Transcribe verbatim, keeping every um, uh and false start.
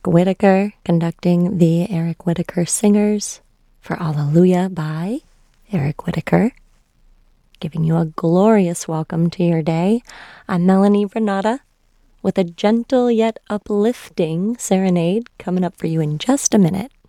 Eric Whitacre conducting the Eric Whitacre Singers for Alleluia by Eric Whitacre. Giving you a glorious welcome to your day. I'm Melanie Renata with a gentle yet uplifting serenade coming up for you in just a minute.